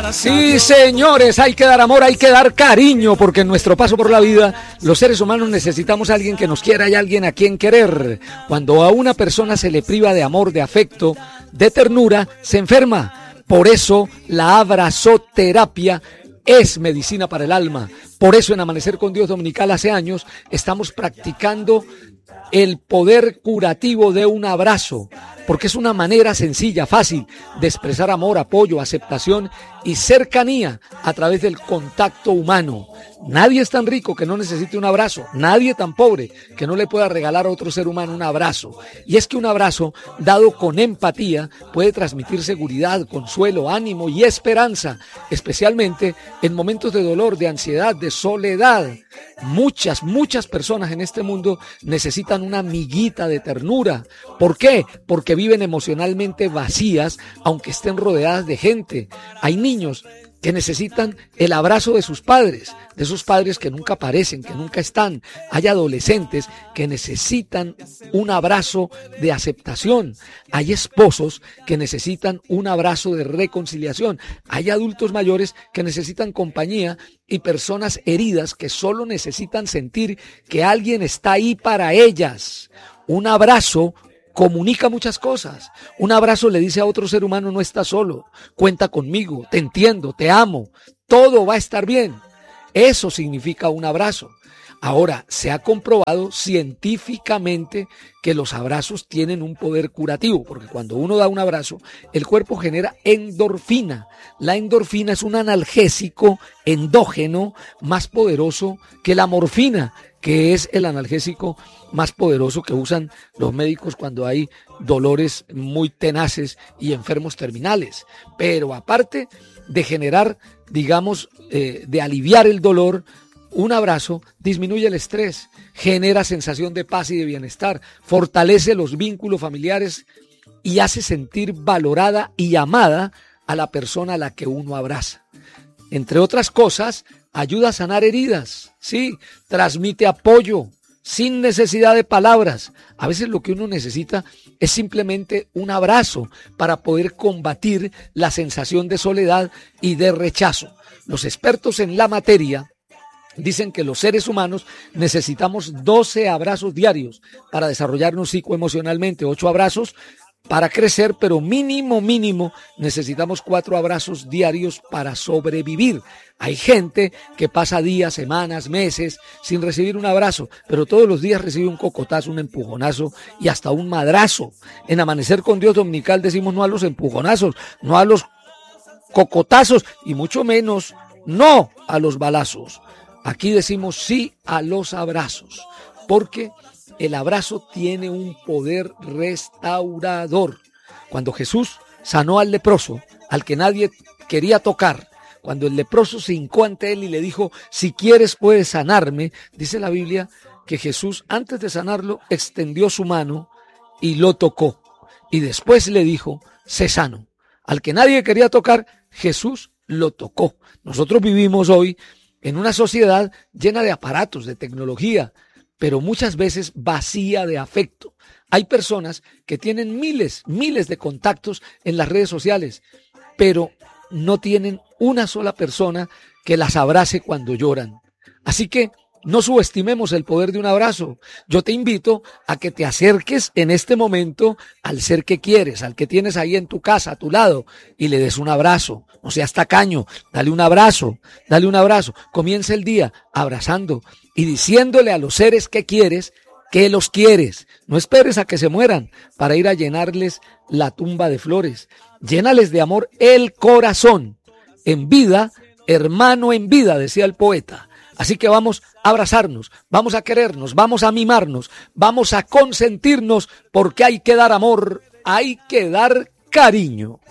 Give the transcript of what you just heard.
Sí, señores, hay que dar amor, hay que dar cariño, porque en nuestro paso por la vida, los seres humanos necesitamos a alguien que nos quiera y a alguien a quien querer. Cuando a una persona se le priva de amor, de afecto, de ternura, se enferma. Por eso la abrazoterapia es medicina para el alma. Por eso en Amanecer con Dios Dominical hace años estamos practicando el poder curativo de un abrazo, porque es una manera sencilla, fácil de expresar amor, apoyo, aceptación y cercanía a través del contacto humano. Nadie es tan rico que no necesite un abrazo, nadie tan pobre que no le pueda regalar a otro ser humano un abrazo. Y es que un abrazo dado con empatía puede transmitir seguridad, consuelo, ánimo y esperanza, especialmente en momentos de dolor, de ansiedad, de soledad. Muchas personas en este mundo necesitan una miguita de ternura. ¿Por qué? Porque viven emocionalmente vacías, aunque estén rodeadas de gente. Hay niños que necesitan el abrazo de sus padres, de esos padres que nunca aparecen, que nunca están. Hay adolescentes que necesitan un abrazo de aceptación. Hay esposos que necesitan un abrazo de reconciliación. Hay adultos mayores que necesitan compañía y personas heridas que solo necesitan sentir que alguien está ahí para ellas. Un abrazo comunica muchas cosas. Un abrazo le dice a otro ser humano: no estás solo, cuenta conmigo, te entiendo, te amo, todo va a estar bien. Eso significa un abrazo. Ahora, se ha comprobado científicamente que los abrazos tienen un poder curativo, porque cuando uno da un abrazo, el cuerpo genera endorfina. La endorfina es un analgésico endógeno más poderoso que la morfina, que es el analgésico más poderoso que usan los médicos cuando hay dolores muy tenaces y enfermos terminales. Pero aparte de generar, digamos, de aliviar el dolor, un abrazo disminuye el estrés, genera sensación de paz y de bienestar, fortalece los vínculos familiares y hace sentir valorada y amada a la persona a la que uno abraza. Entre otras cosas, ayuda a sanar heridas, sí, transmite apoyo sin necesidad de palabras. A veces lo que uno necesita es simplemente un abrazo para poder combatir la sensación de soledad y de rechazo. Los expertos en la materia dicen que los seres humanos necesitamos 12 abrazos diarios para desarrollarnos psicoemocionalmente, 8 abrazos para crecer, pero mínimo necesitamos 4 abrazos diarios para sobrevivir. Hay gente que pasa días, semanas, meses sin recibir un abrazo, pero todos los días recibe un cocotazo, un empujonazo y hasta un madrazo. En Amanecer con Dios Dominical decimos no a los empujonazos, no a los cocotazos y mucho menos no a los balazos. Aquí decimos sí a los abrazos, porque el abrazo tiene un poder restaurador. Cuando Jesús sanó al leproso, al que nadie quería tocar, cuando el leproso se hincó ante él y le dijo: si quieres puedes sanarme, dice la Biblia que Jesús, antes de sanarlo, extendió su mano y lo tocó. Y después le dijo: sé sano. Al que nadie quería tocar, Jesús lo tocó. Nosotros vivimos hoy en una sociedad llena de aparatos, de tecnología, pero muchas veces vacía de afecto. Hay personas que tienen miles de contactos en las redes sociales, pero no tienen una sola persona que las abrace cuando lloran. Así que no subestimemos el poder de un abrazo. Yo te invito a que te acerques en este momento al ser que quieres, al que tienes ahí en tu casa, a tu lado, y le des un abrazo. No seas tacaño, dale un abrazo. Comienza el día abrazando y diciéndole a los seres que quieres que los quieres. No esperes a que se mueran para ir a llenarles la tumba de flores. Llénales de amor el corazón. En vida, hermano en vida, decía el poeta. Así que vamos a abrazarnos, vamos a querernos, vamos a mimarnos, vamos a consentirnos, porque hay que dar amor, hay que dar cariño.